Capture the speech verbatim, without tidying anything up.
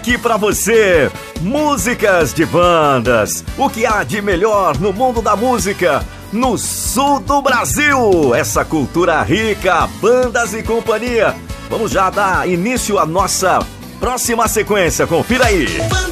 aqui pra você. Músicas de bandas. O que há de melhor no mundo da música no sul do Brasil? Essa cultura rica, bandas e companhia. Vamos já dar início à nossa próxima sequência. Confira aí.